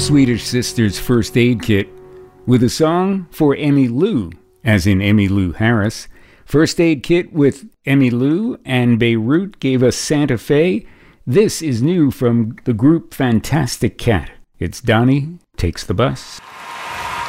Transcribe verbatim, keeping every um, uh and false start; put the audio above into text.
Swedish Sisters First Aid Kit with a song for Emmylou, as in Emmylou Harris. First Aid Kit with Emmylou and Beirut gave us Santa Fe. This is new from the group Fantastic Cat. It's Donnie Takes the Bus.